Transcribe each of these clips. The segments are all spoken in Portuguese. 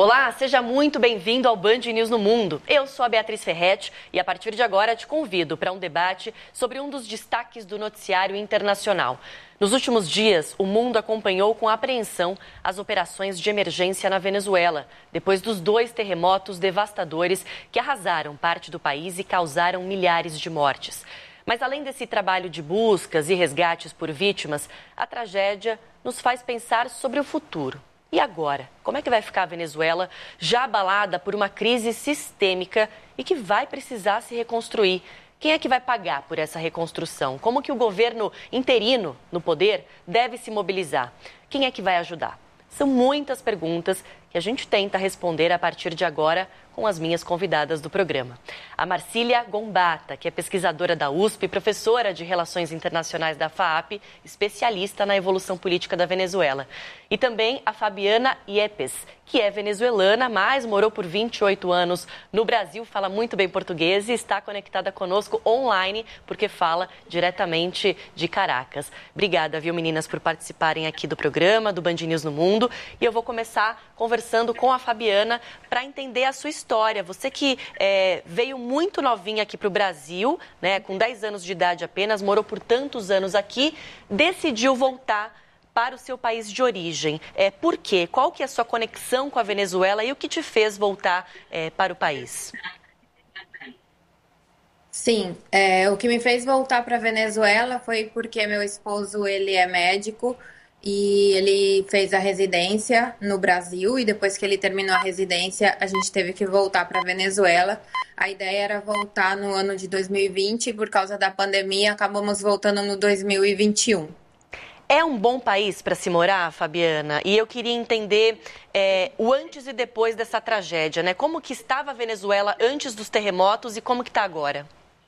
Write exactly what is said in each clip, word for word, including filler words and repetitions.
Olá, seja muito bem-vindo ao Band News no Mundo. Eu sou a Beatriz Ferretti e a partir de agora te convido para um debate sobre um dos destaques do noticiário internacional. Nos últimos dias, o mundo acompanhou com apreensão as operações de emergência na Venezuela, depois dos dois terremotos devastadores que arrasaram parte do país e causaram milhares de mortes. Mas além desse trabalho de buscas e resgates por vítimas, a tragédia nos faz pensar sobre o futuro. E agora? Como é que vai ficar a Venezuela, já abalada por uma crise sistêmica e que vai precisar se reconstruir? Quem é que vai pagar por essa reconstrução? Como que o governo interino no poder deve se mobilizar? Quem é que vai ajudar? São muitas perguntas que a gente tenta responder a partir de agora com as minhas convidadas do programa. A Marcília Gombata, que é pesquisadora da U S P, professora de Relações Internacionais da FAAP, especialista na evolução política da Venezuela. E também a Fabiana Yepes, que é venezuelana, mas morou por vinte e oito anos no Brasil, fala muito bem português e está conectada conosco online, porque fala diretamente de Caracas. Obrigada, viu, meninas, por participarem aqui do programa, do Band News no Mundo. E eu vou começar conversando com a Fabiana para entender a sua história. Você que é, veio muito novinha aqui para o Brasil, né, com dez anos de idade apenas, morou por tantos anos aqui, decidiu voltar para o seu país de origem. É, por quê? Qual que é a sua conexão com a Venezuela e o que te fez voltar é, para o país? Sim, é, o que me fez voltar para a Venezuela foi porque meu esposo, ele é médico e ele fez a residência no Brasil e depois que ele terminou a residência, a gente teve que voltar para a Venezuela. A ideia era voltar no ano de dois mil e vinte e por causa da pandemia acabamos voltando no dois mil e vinte e um. É um bom país para se morar, Fabiana? E eu queria entender é, o antes e depois dessa tragédia, né? Como que estava a Venezuela antes dos terremotos e como que está agora?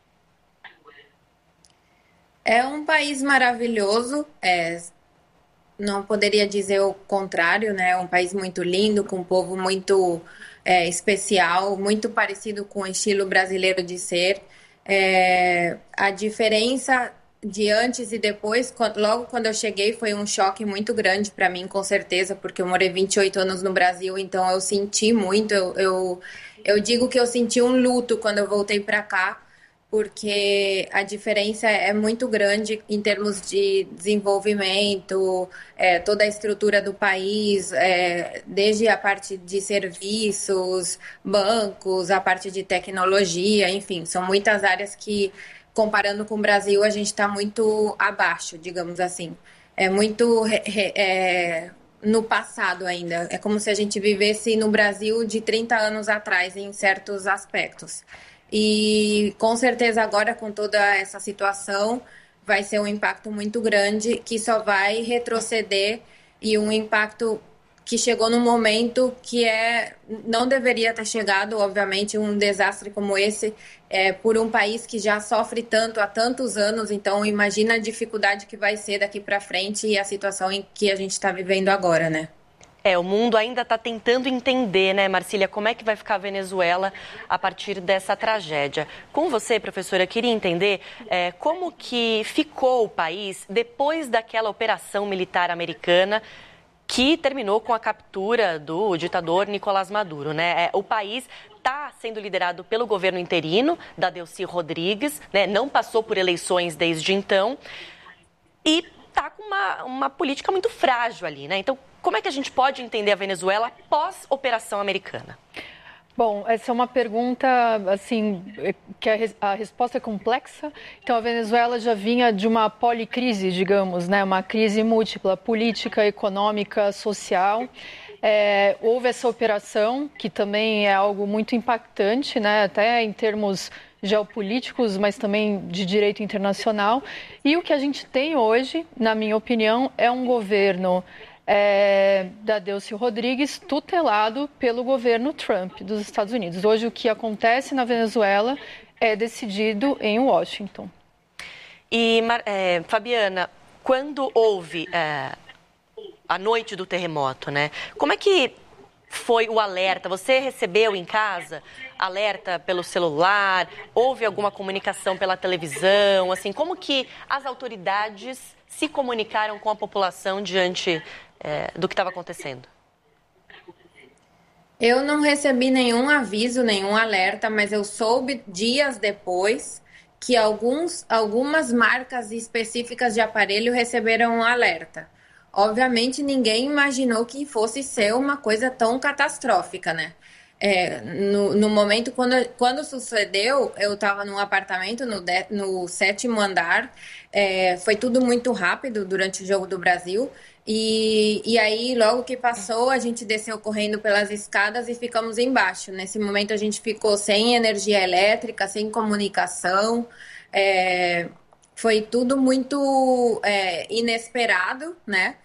É um país maravilhoso, é, não poderia dizer o contrário, né? É um país muito lindo, com um povo muito é, especial, muito parecido com o estilo brasileiro de ser. É, a diferença de antes e depois, logo quando eu cheguei, foi um choque muito grande para mim, com certeza, porque eu morei vinte e oito anos no Brasil, então eu senti muito, eu, eu, eu digo que eu senti um luto quando eu voltei para cá, porque a diferença é muito grande em termos de desenvolvimento, é, toda a estrutura do país, é, desde a parte de serviços, bancos, a parte de tecnologia, enfim, são muitas áreas que, comparando com o Brasil, a gente está muito abaixo, digamos assim. É muito é, no passado ainda. É como se a gente vivesse no Brasil de trinta anos atrás, em certos aspectos. E com certeza agora, com toda essa situação, vai ser um impacto muito grande que só vai retroceder e um impacto que chegou num momento que é, não deveria ter chegado, obviamente, um desastre como esse, é, por um país que já sofre tanto há tantos anos. Então, imagina a dificuldade que vai ser daqui para frente e a situação em que a gente está vivendo agora, né? É, o mundo ainda está tentando entender, né, Marcília, como é que vai ficar a Venezuela a partir dessa tragédia. Com você, professora, eu queria entender é, como que ficou o país depois daquela operação militar americana que terminou com a captura do ditador Nicolás Maduro, né? É, o país está sendo liderado pelo governo interino, da Delcy Rodrigues, né? Não passou por eleições desde então e está com uma, uma política muito frágil ali, né? Então, como é que a gente pode entender a Venezuela pós-operação americana? Bom, essa é uma pergunta, assim, que a, a resposta é complexa. Então, a Venezuela já vinha de uma policrise, digamos, né? Uma crise múltipla, política, econômica, social. É, houve essa operação, que também é algo muito impactante, né? Até em termos geopolíticos, mas também de direito internacional. E o que a gente tem hoje, na minha opinião, é um governo É, da Delcy Rodrigues, tutelado pelo governo Trump dos Estados Unidos. Hoje, o que acontece na Venezuela é decidido em Washington. E, é, Fabiana, quando houve é, a noite do terremoto, né? Como é que foi o alerta? Você recebeu em casa alerta pelo celular? Houve alguma comunicação pela televisão? Assim, como que as autoridades se comunicaram com a população diante é, do que estava acontecendo? Eu não recebi nenhum aviso, nenhum alerta, mas eu soube dias depois que alguns, algumas marcas específicas de aparelho receberam um alerta. Obviamente, ninguém imaginou que fosse ser uma coisa tão catastrófica, né? É, no, no momento, quando, quando sucedeu, eu estava num apartamento no, de, no sétimo andar, é, foi tudo muito rápido durante o Jogo do Brasil, e, e aí, logo que passou, a gente desceu correndo pelas escadas e ficamos embaixo. Nesse momento, a gente ficou sem energia elétrica, sem comunicação, é, foi tudo muito é, inesperado, né?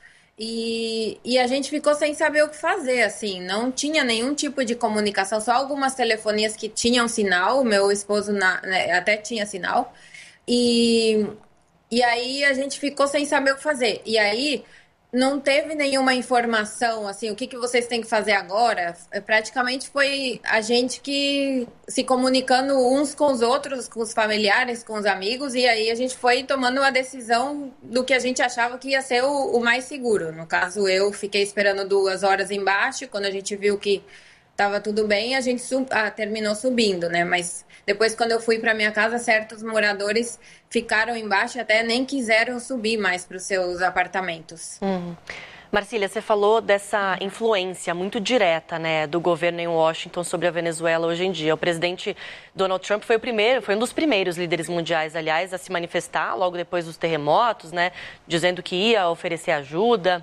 E, e a gente ficou sem saber o que fazer, assim, não tinha nenhum tipo de comunicação, só algumas telefonias que tinham sinal, o meu esposo na, né, até tinha sinal, e, e aí a gente ficou sem saber o que fazer. E aí não teve nenhuma informação, assim, o que, que vocês têm que fazer agora? Praticamente foi a gente que se comunicando uns com os outros, com os familiares, com os amigos, e aí a gente foi tomando uma decisão do que a gente achava que ia ser o, o mais seguro. No caso, eu fiquei esperando duas horas embaixo, quando a gente viu que estava tudo bem, a gente sub... ah, terminou subindo, né? Mas depois, quando eu fui para minha casa, certos moradores ficaram embaixo e até nem quiseram subir mais para os seus apartamentos. Uhum. Marcília, você falou dessa influência muito direta, né, do governo em Washington sobre a Venezuela hoje em dia. O presidente Donald Trump foi o primeiro, foi um dos primeiros líderes mundiais, aliás, a se manifestar logo depois dos terremotos, né, dizendo que ia oferecer ajuda.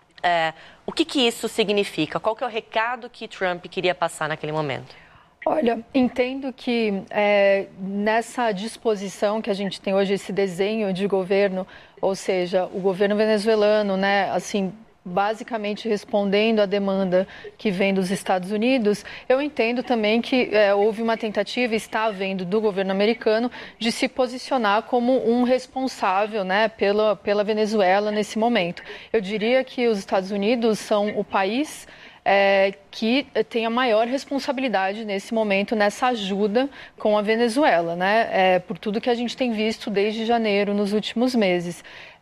É, o que, que isso significa? Qual que é o recado que Trump queria passar naquele momento? Olha, entendo que é, nessa disposição que a gente tem hoje, esse desenho de governo, ou seja, o governo venezuelano, né, assim, basicamente respondendo à demanda que vem dos Estados Unidos, eu entendo também que é, houve uma tentativa, está havendo, do governo americano de se posicionar como um responsável, né, pela, pela Venezuela nesse momento. Eu diria que os Estados Unidos são o país É, que tem a maior responsabilidade nesse momento, nessa ajuda com a Venezuela, né? É, por tudo que a gente tem visto desde janeiro, nos últimos meses.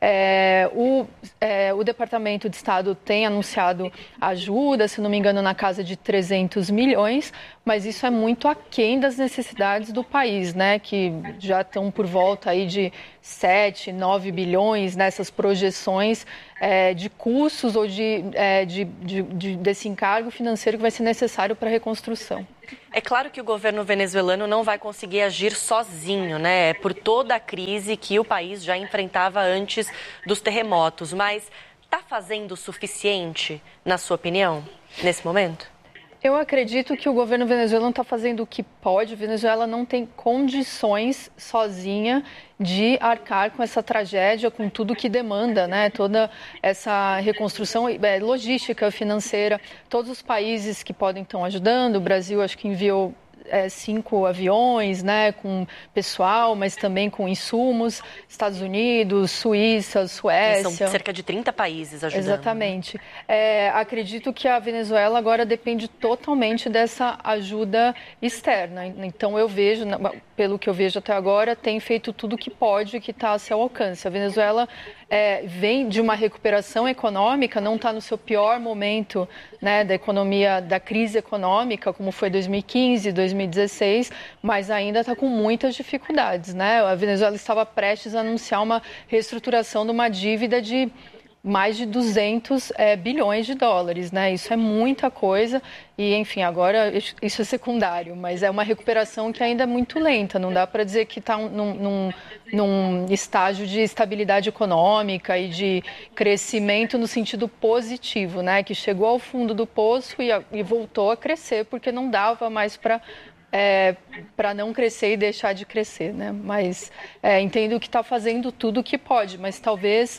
É, o, é, o Departamento de Estado tem anunciado ajuda, se não me engano, na casa de trezentos milhões, mas isso é muito aquém das necessidades do país, né? Que já estão por volta aí de sete, nove bilhões nessas projeções é, de custos ou de, é, de, de, de, desse encargo financeiro que vai ser necessário para a reconstrução. É claro que o governo venezuelano não vai conseguir agir sozinho, né? Por toda a crise que o país já enfrentava antes dos terremotos. Mas está fazendo o suficiente, na sua opinião, nesse momento? Eu acredito que o governo venezuelano está fazendo o que pode. A Venezuela não tem condições sozinha de arcar com essa tragédia, com tudo que demanda, né? Toda essa reconstrução é, logística, financeira. Todos os países que podem estão ajudando. O Brasil, acho que enviou É, cinco aviões, né, com pessoal, mas também com insumos. Estados Unidos, Suíça, Suécia. São cerca de trinta países ajudando. Exatamente. É, acredito que a Venezuela agora depende totalmente dessa ajuda externa. Então, eu vejo, pelo que eu vejo até agora, tem feito tudo o que pode, que está a seu alcance. A Venezuela é, vem de uma recuperação econômica, não está no seu pior momento, né, da economia, da crise econômica, como foi dois mil e quinze, dois mil e dezesseis, mas ainda está com muitas dificuldades, né? A Venezuela estava prestes a anunciar uma reestruturação de uma dívida de mais de duzentos é, bilhões de dólares, né? Isso é muita coisa e, enfim, agora isso é secundário, mas é uma recuperação que ainda é muito lenta. Não dá para dizer que está num, num, num estágio de estabilidade econômica e de crescimento no sentido positivo, né? Que chegou ao fundo do poço e, e voltou a crescer porque não dava mais para É, para não crescer e deixar de crescer, né? Mas é, entendo que está fazendo tudo o que pode, mas talvez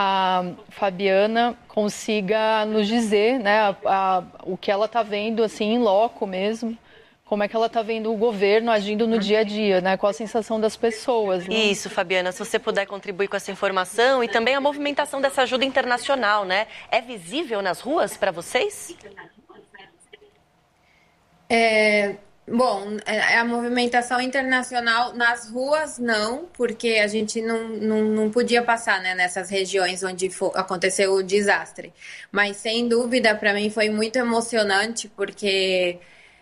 a Fabiana consiga nos dizer, né, a, a, o que ela está vendo assim em loco mesmo, como é que ela está vendo o governo agindo no dia a dia, né? Qual a sensação das pessoas. Né? Isso, Fabiana, se você puder contribuir com essa informação e também a movimentação dessa ajuda internacional, né? É visível nas ruas para vocês? É... Bom, é- a movimentação internacional nas ruas não, porque a gente não, não, não podia passar, né, nessas regiões onde fo- aconteceu o desastre. Mas sem dúvida, para mim foi muito emocionante, porque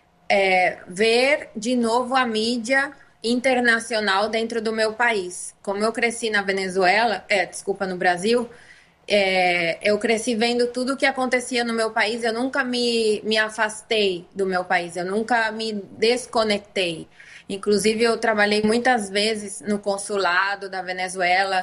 é, ver de novo a mídia internacional dentro do meu país. Como eu cresci na Venezuela, é, desculpa, no Brasil, é, eu cresci vendo tudo o que acontecia no meu país. Eu nunca me, me afastei do meu país, eu nunca me desconectei. Inclusive, eu trabalhei muitas vezes no consulado da Venezuela.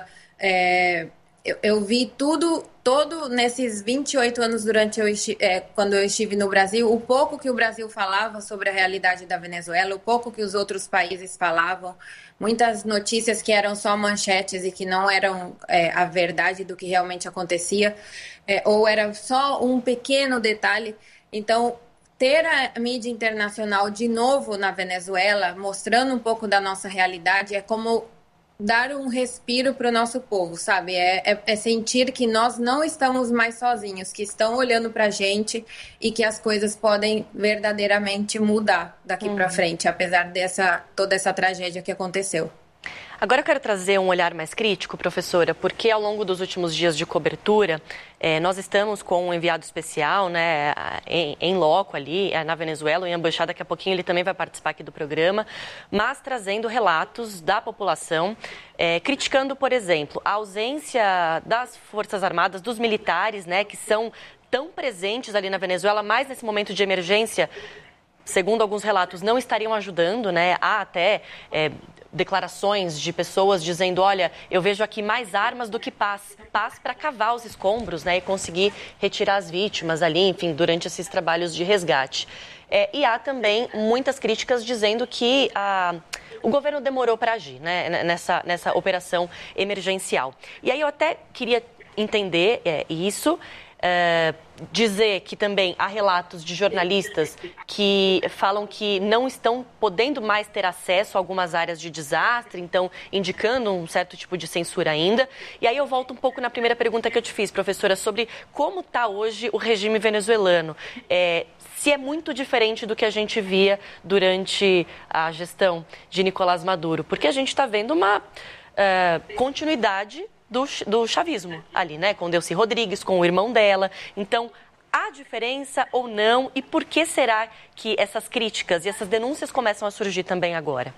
é, eu, eu vi tudo, todo nesses vinte e oito anos durante eu, esti- é, quando eu estive no Brasil, o pouco que o Brasil falava sobre a realidade da Venezuela, o pouco que os outros países falavam, muitas notícias que eram só manchetes e que não eram é, a verdade do que realmente acontecia, é, ou era só um pequeno detalhe. Então, ter a mídia internacional de novo na Venezuela, mostrando um pouco da nossa realidade, é como dar um respiro para o nosso povo, sabe? É, é, é sentir que nós não estamos mais sozinhos, que estão olhando para a gente e que as coisas podem verdadeiramente mudar daqui para frente, apesar dessa toda essa tragédia que aconteceu. Agora eu quero trazer um olhar mais crítico, professora, porque ao longo dos últimos dias de cobertura, eh, nós estamos com um enviado especial, né, em, em loco ali, eh, na Venezuela, em embaixada, daqui a pouquinho ele também vai participar aqui do programa, mas trazendo relatos da população, eh, criticando, por exemplo, a ausência das Forças Armadas, dos militares, né, que são tão presentes ali na Venezuela, mas nesse momento de emergência, segundo alguns relatos, não estariam ajudando, né? Há até é, declarações de pessoas dizendo, olha, eu vejo aqui mais armas do que paz. Paz para cavar os escombros, né? E conseguir retirar as vítimas ali, enfim, durante esses trabalhos de resgate. É, e há também muitas críticas dizendo que a, o governo demorou para agir, né? Nessa, nessa operação emergencial. E aí eu até queria entender é, isso... É, dizer que também há relatos de jornalistas que falam que não estão podendo mais ter acesso a algumas áreas de desastre, então indicando um certo tipo de censura ainda. E aí eu volto um pouco na primeira pergunta que eu te fiz, professora, sobre como está hoje o regime venezuelano. É, se é muito diferente do que a gente via durante a gestão de Nicolás Maduro, porque a gente está vendo uma uh, continuidade Do, do chavismo ali, né? Com Delcy Rodrigues, com o irmão dela. Então, há diferença ou não? E por que será que essas críticas e essas denúncias começam a surgir também agora?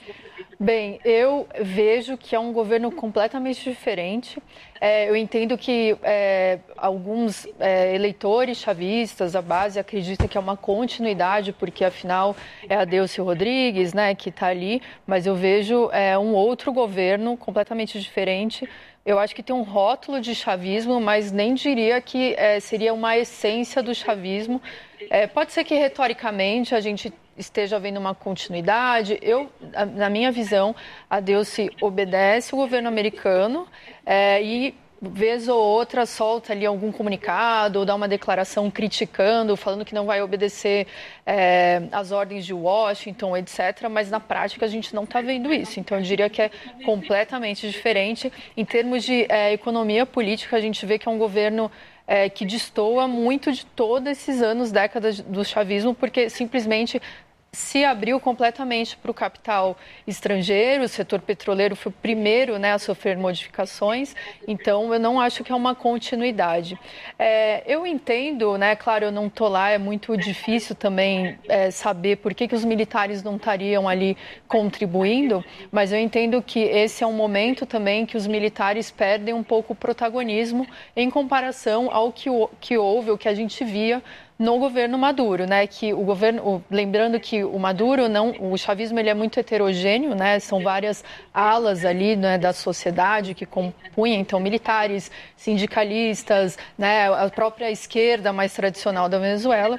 Bem, eu vejo que é um governo completamente diferente. É, eu entendo que é, alguns é, eleitores chavistas, a base, acredita que é uma continuidade, porque afinal é a Delcy Rodrigues, né, que está ali, mas eu vejo é, um outro governo completamente diferente. Eu acho que tem um rótulo de chavismo, mas nem diria que é, seria uma essência do chavismo. É, pode ser que retoricamente a gente esteja vendo uma continuidade. Eu, na minha visão, a Delcy obedece o governo americano é, e, vez ou outra, solta ali algum comunicado ou dá uma declaração criticando, falando que não vai obedecer é, às ordens de Washington, etcétera. Mas, na prática, a gente não está vendo isso. Então, eu diria que é completamente diferente. Em termos de é, economia política, a gente vê que é um governo É, que destoa muito de todos esses anos, décadas do chavismo, porque simplesmente se abriu completamente para o capital estrangeiro. O setor petroleiro foi o primeiro, né, a sofrer modificações, então eu não acho que é uma continuidade. É, eu entendo, né, claro, eu não estou lá, é muito difícil também é, saber por que, que os militares não estariam ali contribuindo, mas eu entendo que esse é um momento também que os militares perdem um pouco o protagonismo em comparação ao que, que houve, o que a gente via no governo Maduro, né? Que o governo, lembrando que o Maduro não, o chavismo ele é muito heterogêneo, né? São várias alas ali, né, da sociedade que compunham, então militares, sindicalistas, né? A própria esquerda mais tradicional da Venezuela.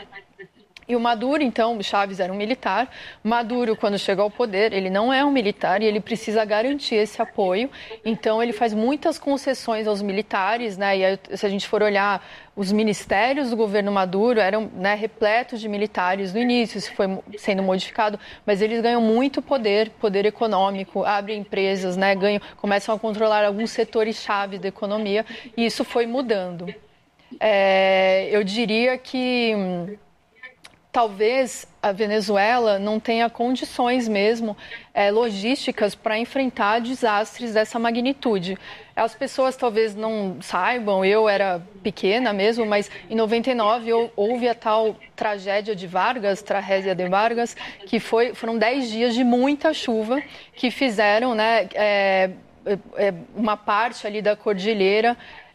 E o Maduro, então, Chávez era um militar. Maduro, quando chegou ao poder, ele não é um militar e ele precisa garantir esse apoio. Então, ele faz muitas concessões aos militares, né? E aí, se a gente for olhar, os ministérios do governo Maduro eram, né, repletos de militares no início, isso foi sendo modificado, mas eles ganham muito poder, poder econômico, abrem empresas, né, ganham, começam a controlar alguns setores-chave da economia, e isso foi mudando. É, eu diria que talvez a Venezuela não tenha condições mesmo é, logísticas para enfrentar desastres dessa magnitude. As pessoas talvez não saibam, eu era pequena mesmo, mas em noventa e nove houve a tal tragédia de Vargas, tragédia de Vargas, que foi, foram dez dias de muita chuva que fizeram, né, é, é, uma parte ali da cordilheira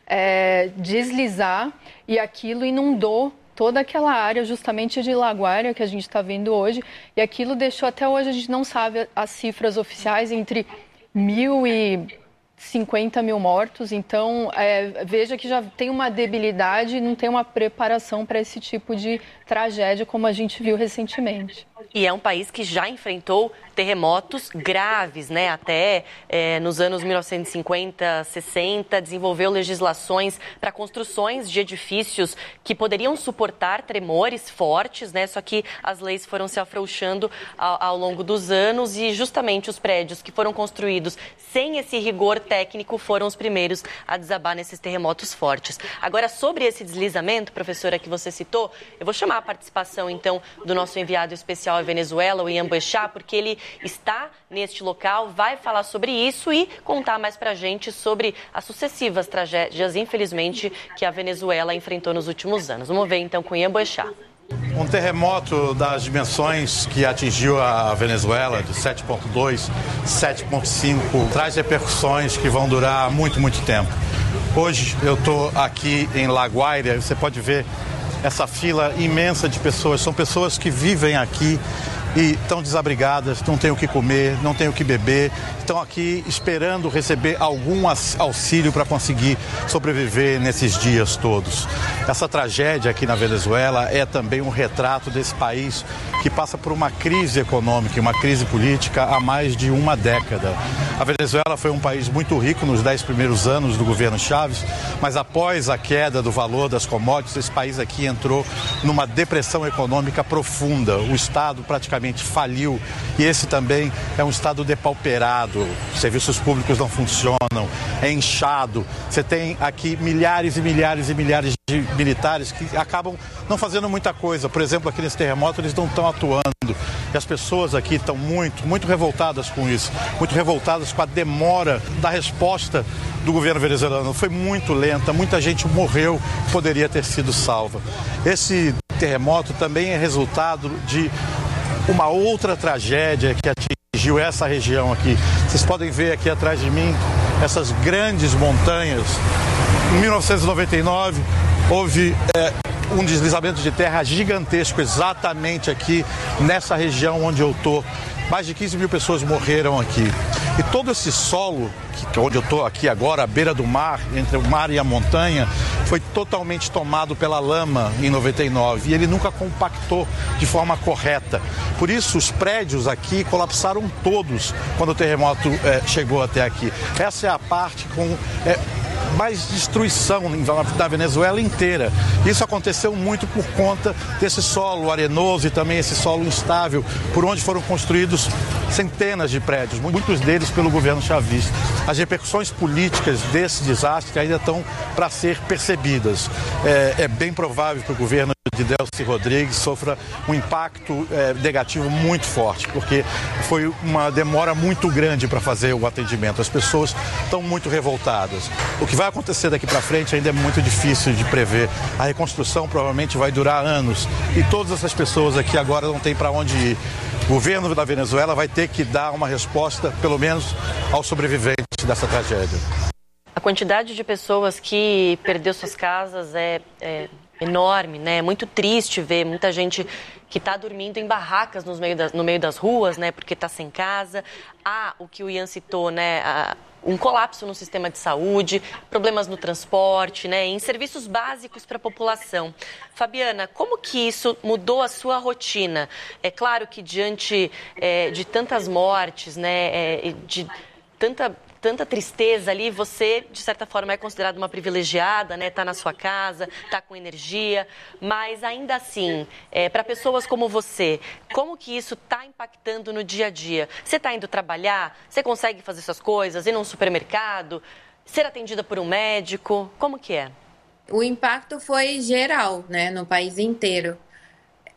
é, deslizar e aquilo inundou toda aquela área justamente de La Guaira que a gente está vendo hoje, e aquilo deixou, até hoje a gente não sabe as cifras oficiais, entre mil e cinquenta mil mortos, então é, veja que já tem uma debilidade e não tem uma preparação para esse tipo de tragédia como a gente viu recentemente. E é um país que já enfrentou terremotos graves, né? Até é, nos anos mil novecentos e cinquenta, sessenta, desenvolveu legislações para construções de edifícios que poderiam suportar tremores fortes, né? Só que as leis foram se afrouxando ao, ao longo dos anos e justamente os prédios que foram construídos sem esse rigor técnico foram os primeiros a desabar nesses terremotos fortes. Agora, sobre esse deslizamento, professora, que você citou, eu vou chamar a participação, então, do nosso enviado especial à Venezuela, o Ian Boechat, porque ele está neste local, vai falar sobre isso e contar mais pra gente sobre as sucessivas tragédias, infelizmente, que a Venezuela enfrentou nos últimos anos. Vamos ver, então, com o Ian Boechat. Um terremoto das dimensões que atingiu a Venezuela, de sete ponto dois, sete ponto cinco, traz repercussões que vão durar muito, muito tempo. Hoje eu estou aqui em La Guaira, você pode ver essa fila imensa de pessoas. São pessoas que vivem aqui e estão desabrigadas, não têm o que comer, não têm o que beber, estão aqui esperando receber algum auxílio para conseguir sobreviver nesses dias todos. Essa tragédia aqui na Venezuela é também um retrato desse país que passa por uma crise econômica e uma crise política há mais de uma década. A Venezuela foi um país muito rico nos dez primeiros anos do governo Chávez, mas após a queda do valor das commodities, esse país aqui entrou numa depressão econômica profunda. O Estado praticamente faliu e esse também é um Estado depauperado. Serviços públicos não funcionam, é inchado. Você tem aqui milhares e milhares e milhares de militares que acabam não fazendo muita coisa. Por exemplo, aqui nesse terremoto eles não estão atuando. E as pessoas aqui estão muito, muito revoltadas com isso, muito revoltadas com a demora da resposta do governo venezuelano. Foi muito lenta, muita gente morreu, poderia ter sido salva. Esse terremoto também é resultado de uma outra tragédia que atingiu essa região aqui. Vocês podem ver aqui atrás de mim essas grandes montanhas. Em mil novecentos e noventa e nove houve é, um deslizamento de terra gigantesco exatamente aqui nessa região onde eu estou. Mais de quinze mil pessoas morreram aqui. E todo esse solo, que, onde eu estou aqui agora, à beira do mar, entre o mar e a montanha, foi totalmente tomado pela lama em noventa e nove. E ele nunca compactou de forma correta. Por isso, os prédios aqui colapsaram todos quando o terremoto é, chegou até aqui. Essa é a parte com... É, mais destruição da Venezuela inteira. Isso aconteceu muito por conta desse solo arenoso e também esse solo instável, por onde foram construídos centenas de prédios, muitos deles pelo governo chavista. As repercussões políticas desse desastre ainda estão para ser percebidas. É, é bem provável que o governo de Delcy Rodrigues sofra um impacto é, negativo muito forte, porque foi uma demora muito grande para fazer o atendimento. As pessoas estão muito revoltadas. O que vai acontecer daqui para frente ainda é muito difícil de prever. A reconstrução provavelmente vai durar anos e todas essas pessoas aqui agora não têm para onde ir. O governo da Venezuela vai ter que dar uma resposta, pelo menos, aos sobreviventes dessa tragédia. A quantidade de pessoas que perdeu suas casas é, é enorme, né? É muito triste ver muita gente que está dormindo em barracas no meio, das, no meio das ruas, né? Porque está sem casa. Há o que o Ian citou, né? A, um colapso no sistema de saúde, problemas no transporte, né, em serviços básicos para a população. Fabiana, como que isso mudou a sua rotina? É claro que diante é, de tantas mortes, né, é, de tanta, tanta tristeza ali, você, de certa forma, é considerada uma privilegiada, né, tá na sua casa, tá com energia, mas ainda assim, é, para pessoas como você, como que isso está impactando no dia a dia? Você está indo trabalhar? Você consegue fazer suas coisas? Ir num supermercado? Ser atendida por um médico? Como que é? O impacto foi geral, né, no país inteiro.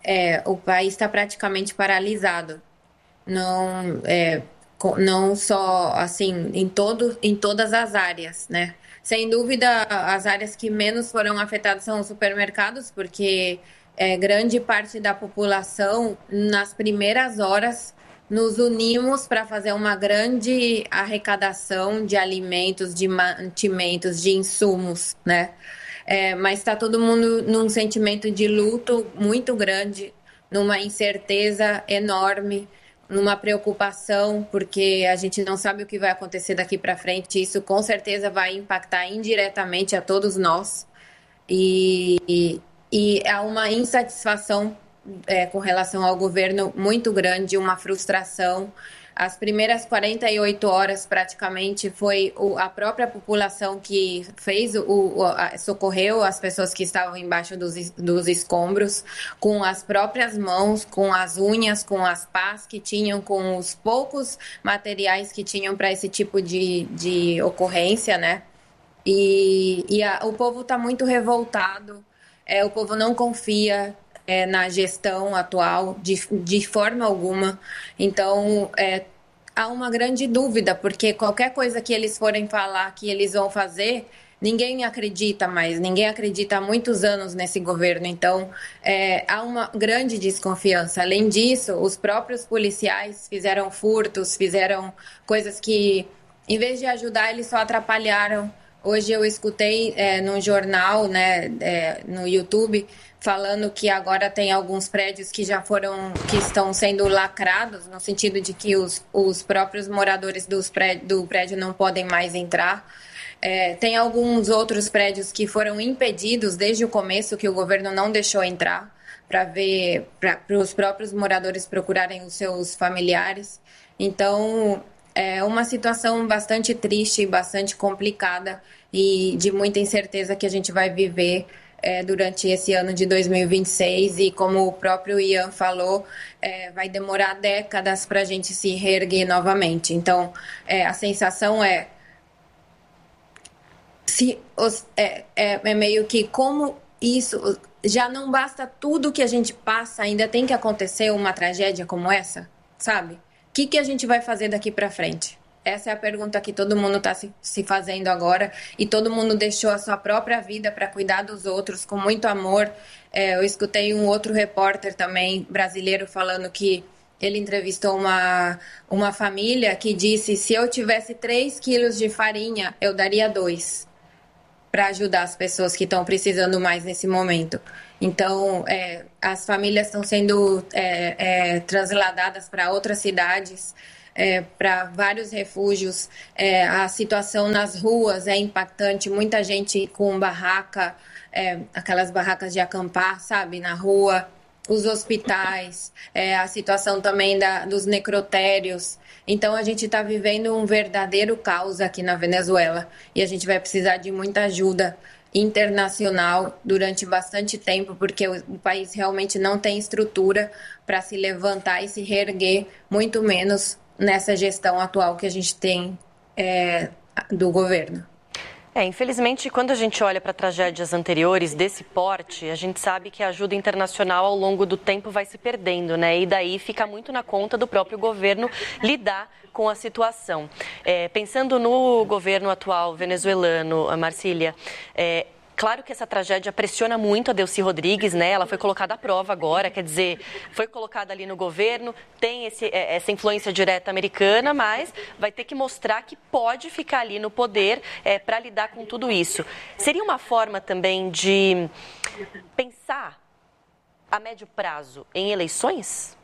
é, o país está praticamente paralisado. Não, é, não só assim em, todo, em todas as áreas, né? Sem dúvida, as áreas que menos foram afetadas são os supermercados, porque é, grande parte da população, nas primeiras horas, nos unimos para fazer uma grande arrecadação de alimentos, de mantimentos, de insumos, né? É, mas está todo mundo num sentimento de luto muito grande, numa incerteza enorme, numa preocupação, porque a gente não sabe o que vai acontecer daqui para frente. Isso com certeza vai impactar indiretamente a todos nós. E, e, e há uma insatisfação é, com relação ao governo muito grande, uma frustração. As primeiras quarenta e oito horas, praticamente, foi o, a própria população que fez, o, o a, socorreu as pessoas que estavam embaixo dos, dos escombros, com as próprias mãos, com as unhas, com as pás que tinham, com os poucos materiais que tinham para esse tipo de, de ocorrência, né? E, e a, o povo está muito revoltado, é, o povo não confia É, na gestão atual, de, de forma alguma. Então, é, há uma grande dúvida, porque qualquer coisa que eles forem falar que eles vão fazer, ninguém acredita mais, ninguém acredita há muitos anos nesse governo. Então, é, há uma grande desconfiança. Além disso, os próprios policiais fizeram furtos, fizeram coisas que, em vez de ajudar, eles só atrapalharam. Hoje eu escutei é, num jornal, né, é, no YouTube, falando que agora tem alguns prédios que já foram, que estão sendo lacrados, no sentido de que os, os próprios moradores dos prédios, do prédio não podem mais entrar. É, tem alguns outros prédios que foram impedidos desde o começo, que o governo não deixou entrar, para ver, para os próprios moradores procurarem os seus familiares. Então, é uma situação bastante triste, bastante complicada e de muita incerteza que a gente vai viver É, durante esse ano de dois mil e vinte e seis, e como o próprio Ian falou, é, vai demorar décadas para a gente se reerguer novamente. Então, é, a sensação é, se os, é, é, é meio que como isso, já não basta tudo que a gente passa, ainda tem que acontecer uma tragédia como essa, sabe? O que, que a gente vai fazer daqui para frente? Essa é a pergunta que todo mundo está se, se fazendo agora, e todo mundo deixou a sua própria vida para cuidar dos outros com muito amor. É, eu escutei um outro repórter também brasileiro falando que ele entrevistou uma, uma família que disse: se eu tivesse três quilos de farinha, eu daria dois para ajudar as pessoas que estão precisando mais nesse momento. Então, é, as famílias estão sendo é, é, transladadas para outras cidades, É, para vários refúgios. É, a situação nas ruas é impactante, muita gente com barraca, é, aquelas barracas de acampar, sabe, na rua, os hospitais, é, a situação também da, dos necrotérios. Então, a gente está vivendo um verdadeiro caos aqui na Venezuela, e a gente vai precisar de muita ajuda internacional durante bastante tempo, porque o, o país realmente não tem estrutura para se levantar e se reerguer, muito menos nessa gestão atual que a gente tem é, do governo. É, infelizmente, quando a gente olha para tragédias anteriores desse porte, a gente sabe que a ajuda internacional ao longo do tempo vai se perdendo, né? E daí fica muito na conta do próprio governo lidar com a situação. É, pensando no governo atual venezuelano, a Marcília, é, claro que essa tragédia pressiona muito a Delcy Rodrigues, né? Ela foi colocada à prova agora, quer dizer, foi colocada ali no governo, tem esse, essa influência direta americana, mas vai ter que mostrar que pode ficar ali no poder é, para lidar com tudo isso. Seria uma forma também de pensar a médio prazo em eleições?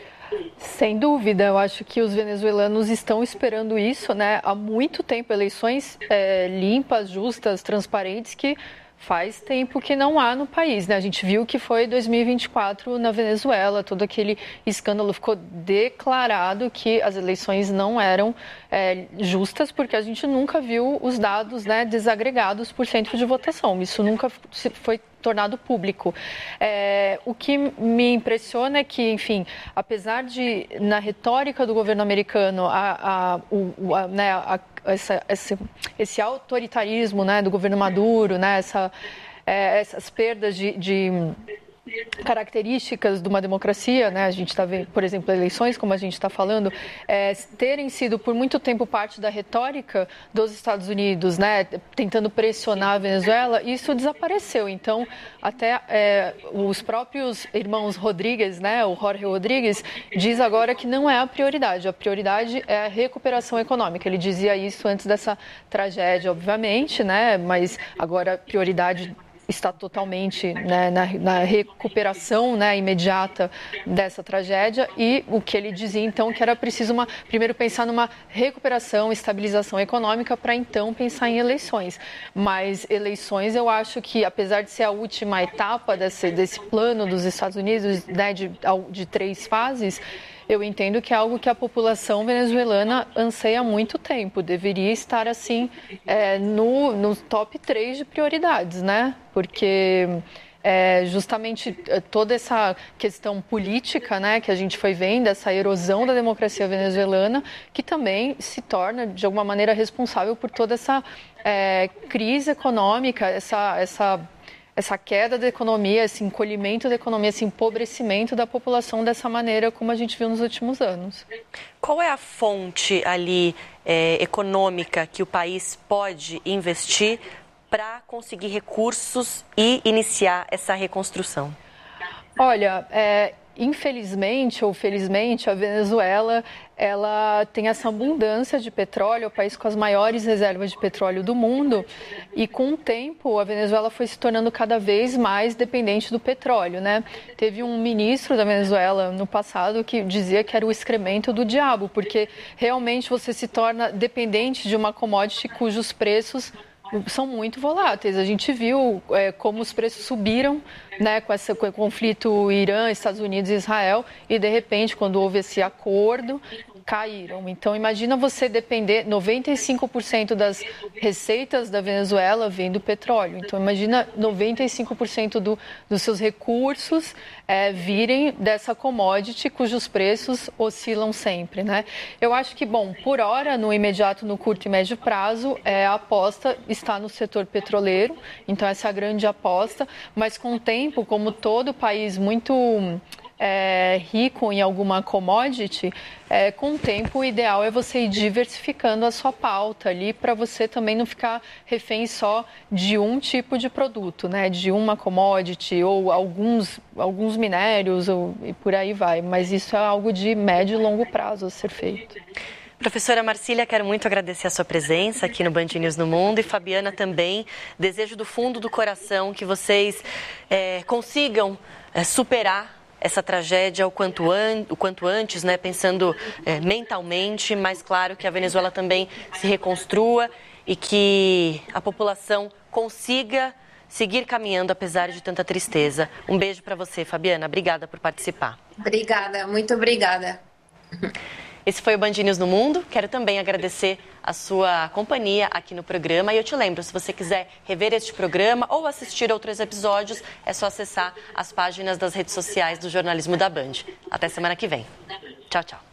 Sem dúvida, eu acho que os venezuelanos estão esperando isso, né? Há muito tempo, eleições é, limpas, justas, transparentes, que faz tempo que não há no país, né? A gente viu que foi dois mil e vinte e quatro na Venezuela, todo aquele escândalo, ficou declarado que as eleições não eram é, justas, porque a gente nunca viu os dados, né, desagregados por centro de votação. Isso nunca foi tornado público. É, o que me impressiona é que, enfim, apesar de, na retórica do governo americano, a, a, o, a, né, a, essa, esse, esse autoritarismo, né, do governo Maduro, né, essa, é, essas perdas de, de características de uma democracia, né? A gente está vendo, por exemplo, eleições, como a gente está falando, é, terem sido por muito tempo parte da retórica dos Estados Unidos, né? Tentando pressionar a Venezuela, isso desapareceu. Então, até é, os próprios irmãos Rodrigues, né? O Jorge Rodrigues diz agora que não é a prioridade. A prioridade é a recuperação econômica. Ele dizia isso antes dessa tragédia, obviamente, né? Mas agora a prioridade está totalmente, né, na, na recuperação, né, imediata dessa tragédia, e o que ele dizia então que era preciso uma, primeiro pensar numa recuperação, estabilização econômica para então pensar em eleições. Mas eleições, eu acho que apesar de ser a última etapa desse, desse plano dos Estados Unidos, né, de, de três fases, eu entendo que é algo que a população venezuelana anseia há muito tempo. Deveria estar, assim, é, no, no top três de prioridades, né? Porque é, justamente toda essa questão política, né, que a gente foi vendo, essa erosão da democracia venezuelana, que também se torna, de alguma maneira, responsável por toda essa é, crise econômica, essa... essa essa queda da economia, esse encolhimento da economia, esse empobrecimento da população dessa maneira como a gente viu nos últimos anos. Qual é a fonte ali é, econômica que o país pode investir para conseguir recursos e iniciar essa reconstrução? Olha, é, infelizmente ou felizmente, a Venezuela ela tem essa abundância de petróleo, é o país com as maiores reservas de petróleo do mundo, e com o tempo a Venezuela foi se tornando cada vez mais dependente do petróleo, né? Teve um ministro da Venezuela no passado que dizia que era o excremento do diabo, porque realmente você se torna dependente de uma commodity cujos preços são muito voláteis. A gente viu é, como os preços subiram, né, com, essa, com o conflito Irã, Estados Unidos e Israel, e de repente, quando houve esse acordo, caíram. Então, imagina você depender, noventa e cinco por cento das receitas da Venezuela vem do petróleo. Então, imagina noventa e cinco por cento do, dos seus recursos é, virem dessa commodity cujos preços oscilam sempre, né? Eu acho que, bom, por hora, no imediato, no curto e médio prazo, é, a aposta está no setor petroleiro, então essa é a grande aposta, mas com o tempo, como todo país muito é, rico em alguma commodity, é, com o tempo o ideal é você ir diversificando a sua pauta ali para você também não ficar refém só de um tipo de produto, né, de uma commodity ou alguns, alguns minérios ou, e por aí vai, mas isso é algo de médio e longo prazo a ser feito. Professora Marcília, quero muito agradecer a sua presença aqui no Band News no Mundo, e Fabiana também. Desejo do fundo do coração que vocês é, consigam é, superar essa tragédia o quanto, an, o quanto antes, né, pensando é, mentalmente, mas claro que a Venezuela também se reconstrua e que a população consiga seguir caminhando apesar de tanta tristeza. Um beijo para você, Fabiana. Obrigada por participar. Obrigada, muito obrigada. Esse foi o Band News no Mundo. Quero também agradecer a sua companhia aqui no programa. E eu te lembro, se você quiser rever este programa ou assistir outros episódios, é só acessar as páginas das redes sociais do Jornalismo da Band. Até semana que vem. Tchau, tchau.